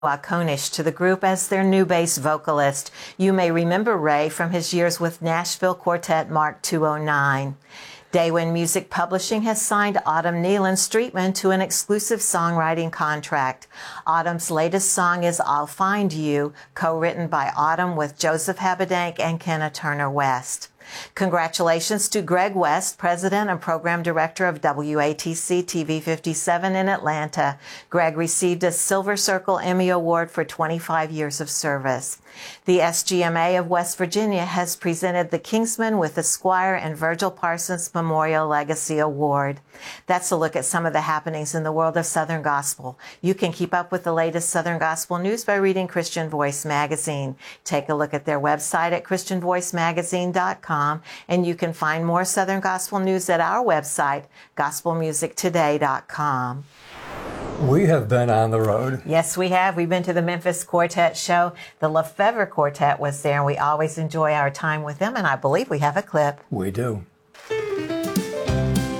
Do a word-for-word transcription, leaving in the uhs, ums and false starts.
Wakonish to the group as their new bass vocalist. You may remember Ray from his years with Nashville Quartet Mark two oh nine. Daywin Music Publishing has signed Autumn Nealon Streetman to an exclusive songwriting contract. Autumn's latest song is I'll Find You, co-written by Autumn with Joseph Habedank and Kenna Turner West. Congratulations to Greg West, President and Program Director of W A T C T V fifty-seven in Atlanta. Greg received a Silver Circle Emmy Award for twenty-five years of service. The S G M A of West Virginia has presented the Kingsmen with the Squire and Virgil Parsons Memorial Legacy Award. That's a look at some of the happenings in the world of Southern Gospel. You can keep up with the latest Southern Gospel news by reading Christian Voice magazine. Take a look at their website at christian voice magazine dot com. And you can find more Southern Gospel news at our website, gospel music today dot com. We have been on the road. Yes, we have. We've been to the Memphis Quartet show. The Lefevre Quartet was there, and we always enjoy our time with them, and I believe we have a clip. We do.